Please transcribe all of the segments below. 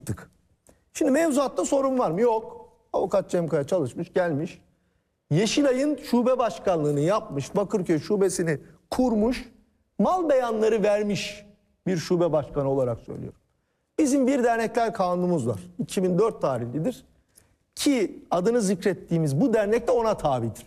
Şimdi mevzuatta sorun var mı? Yok. Avukat Cem Kaya çalışmış, gelmiş. Yeşilay'ın şube başkanlığını yapmış, Bakırköy şubesini kurmuş, mal beyanları vermiş bir şube başkanı olarak söylüyorum. Bizim bir dernekler kanunumuz var. 2004 tarihlidir. Ki adını zikrettiğimiz bu dernek de ona tabidir.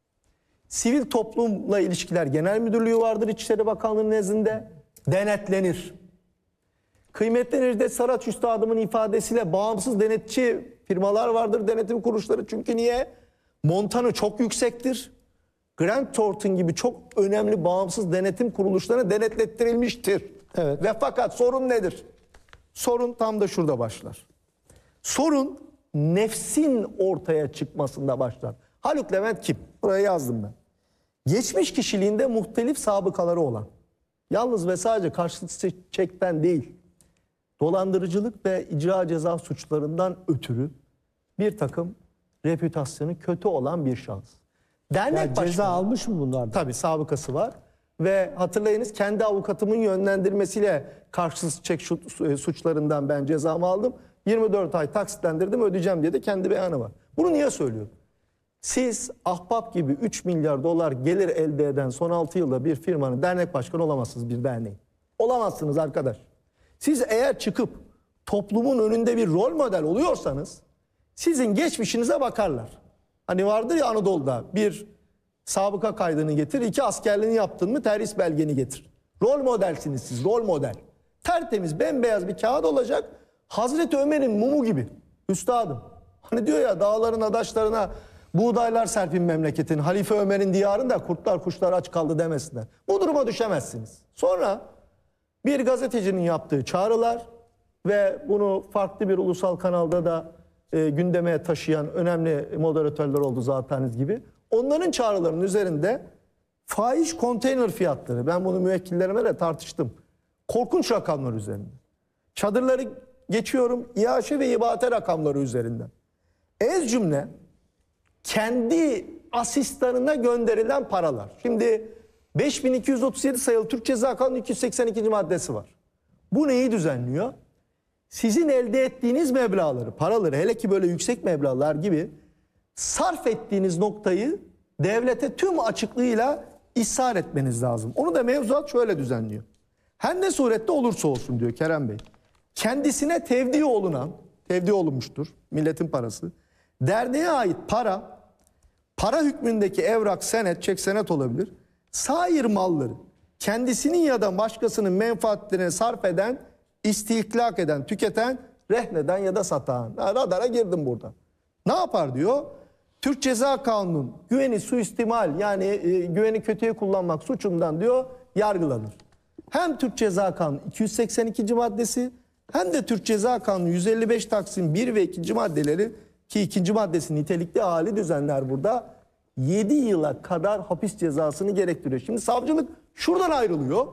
Sivil Toplumla İlişkiler Genel Müdürlüğü vardır İçişleri Bakanlığı nezdinde. Denetlenir. Kıymetli Necdet Saraç Üstadımın ifadesiyle bağımsız denetçi firmalar vardır, denetim kuruluşları. Çünkü niye? Montanı çok yüksektir. Grant Thornton gibi çok önemli bağımsız denetim kuruluşlarına denetlettirilmiştir. Evet. Ve fakat sorun nedir? Sorun tam da şurada başlar. Sorun nefsin ortaya çıkmasında başlar. Haluk Levent kim? Buraya yazdım ben. Geçmiş kişiliğinde muhtelif sabıkaları olan, yalnız ve sadece karşılıksız çekten değil, dolandırıcılık ve icra ceza suçlarından ötürü bir takım reputasyonu kötü olan bir şahıs. Dernek Yani başkanı, ceza almış mı bunlardan? tabii sabıkası var. Ve hatırlayınız, kendi avukatımın yönlendirmesiyle karşılıksız çek suçlarından ben cezamı aldım. 24 ay taksitlendirdim, ödeyeceğim diye de kendi beyanı var. Bunu niye söylüyorum? Siz Ahbap gibi 3 milyar dolar gelir elde eden son 6 yılda bir firmanın dernek başkanı olamazsınız, bir derneğin. Olamazsınız arkadaş. Siz eğer çıkıp toplumun önünde bir rol model oluyorsanız sizin geçmişinize bakarlar. Hani vardır ya Anadolu'da, bir sabıka kaydını getir, 2 askerliğini yaptın mı terhis belgeni getir. Rol modelsiniz siz, rol model. Tertemiz, bembeyaz bir kağıt olacak. Hazreti Ömer'in mumu gibi. Üstadım. Hani diyor ya, dağların adaşlarına buğdaylar serpin memleketin, Halife Ömer'in diyarında kurtlar kuşlar aç kaldı demesinler. Bu duruma düşemezsiniz. Sonra bir gazetecinin yaptığı çağrılar ve bunu farklı bir ulusal kanalda da gündeme taşıyan önemli moderatörler oldu zateniz gibi. Onların çağrılarının üzerinde fahiş konteyner fiyatları, ben bunu müvekkillerime de tartıştım. Korkunç rakamlar üzerinde. Çadırları geçiyorum, İHŞ ve İBAT rakamları üzerinden. Ez cümle kendi asistanına gönderilen paralar. Şimdi 5237 sayılı Türk Ceza Kanunu 282. maddesi var. Bu neyi düzenliyor? Sizin elde ettiğiniz meblağları, paraları, hele ki böyle yüksek meblağlar gibi sarf ettiğiniz noktayı devlete tüm açıklığıyla ishar etmeniz lazım. Onu da mevzuat şöyle düzenliyor. Her ne surette olursa olsun diyor Kerem Bey. Kendisine tevdi olunan, tevdi olunmuştur milletin parası. Derneğe ait para hükmündeki evrak, senet, çek senet olabilir. Sair malları kendisinin ya da başkasının menfaatlerine sarf eden, istihlak eden, tüketen, rehneden ya da satan. Radara girdim burada. Ne yapar diyor? Türk Ceza Kanunu'nun güveni suistimal, yani güveni kötüye kullanmak suçundan diyor yargılanır. Hem Türk Ceza Kanunu 282. maddesi hem de Türk Ceza Kanunu 155 Taksim 1 ve 2. maddeleri, ki 2. maddesi nitelikli hali düzenler burada, 7 yıla kadar hapis cezasını gerektiriyor. Şimdi savcılık şuradan ayrılıyor.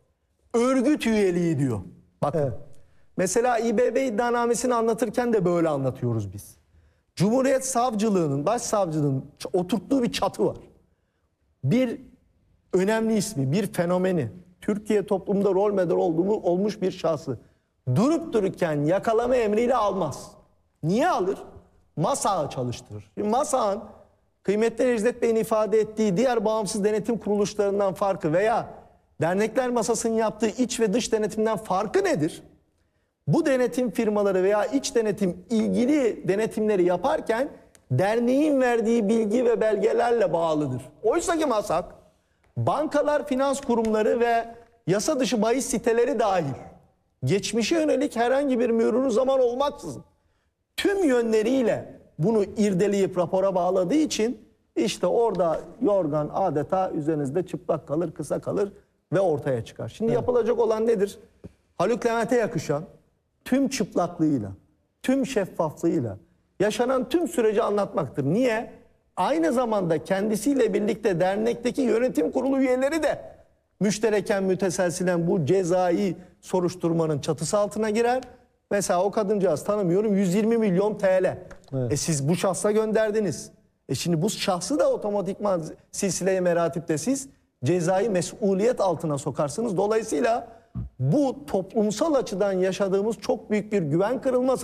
Örgüt üyeliği diyor. Bakın. Evet. Mesela İBB iddianamesini anlatırken de böyle anlatıyoruz biz. Cumhuriyet Savcılığı'nın, başsavcılığının oturttuğu bir çatı var. Bir önemli ismi, bir fenomeni, Türkiye toplumda rol model olmuş bir şahsı durup dururken yakalama emriyle almaz. Niye alır? MASA'yı çalıştırır. Şimdi MASA'nın kıymetli Necdet Bey'in ifade ettiği diğer bağımsız denetim kuruluşlarından farkı veya dernekler masasının yaptığı iç ve dış denetimden farkı nedir? Bu denetim firmaları veya iç denetim ilgili denetimleri yaparken derneğin verdiği bilgi ve belgelerle bağlıdır. Oysa ki MASAK, bankalar, finans kurumları ve yasa dışı bahis siteleri dahil geçmişe yönelik herhangi bir mühürünün zaman olmaksızın tüm yönleriyle bunu irdeleyip rapora bağladığı için işte orada yorgan adeta üzerinizde çıplak kalır, kısa kalır ve ortaya çıkar. Şimdi yapılacak olan nedir? Haluk Levent'e yakışan tüm çıplaklığıyla, tüm şeffaflığıyla yaşanan tüm süreci anlatmaktır. Niye? Aynı zamanda kendisiyle birlikte dernekteki yönetim kurulu üyeleri de müştereken müteselsilen bu cezai soruşturmanın çatısı altına girer. Mesela o kadıncağız, tanımıyorum, 120 milyon TL. Evet. Siz bu şahsa gönderdiniz. Şimdi bu şahsı da otomatikman silsile-i meratipte siz cezai mesuliyet altına sokarsınız. Dolayısıyla bu toplumsal açıdan yaşadığımız çok büyük bir güven kırılması.